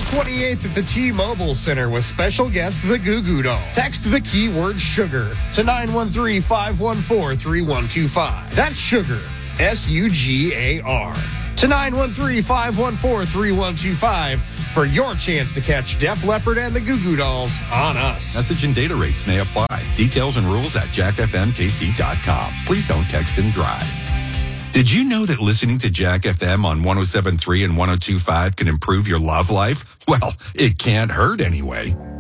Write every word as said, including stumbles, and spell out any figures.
twenty-eighth at the T-Mobile Center with special guest the Goo Goo Dolls. Text the keyword sugar to nine one three, five one four, three one two five. That's sugar, S U G A R. To nine one three, five one four, three one two five for your chance to catch Def Leppard and the Goo Goo Dolls on us. Message and data rates may apply. Details and rules at jack f m k c dot com. Please don't text and drive. Did you know that listening to Jack F M on one oh seven point three and one oh two point five can improve your love life? Well, it can't hurt anyway.